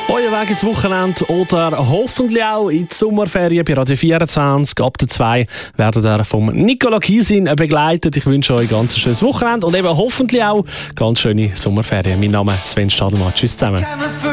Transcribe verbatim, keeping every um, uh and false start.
Euer Weg ins Wochenende oder hoffentlich auch in die Sommerferien bei Radio vierundzwanzig. Ab der zwei werden ihr vom Nicola Gysin begleitet. Ich wünsche euch ein ganz schönes Wochenende und eben hoffentlich auch ganz schöne Sommerferien. Mein Name ist Sven Stadelmann. Tschüss zusammen.